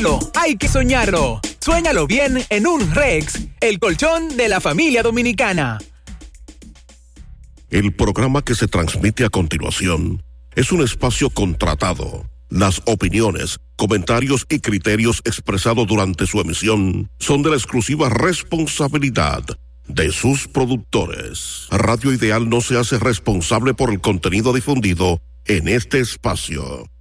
soñarlo, hay que soñarlo. Suéñalo bien en un Rex, el colchón de la familia dominicana. El programa que se transmite a continuación es un espacio contratado. Las opiniones, comentarios y criterios expresados durante su emisión son de la exclusiva responsabilidad de sus productores. Radio Ideal no se hace responsable por el contenido difundido en este espacio.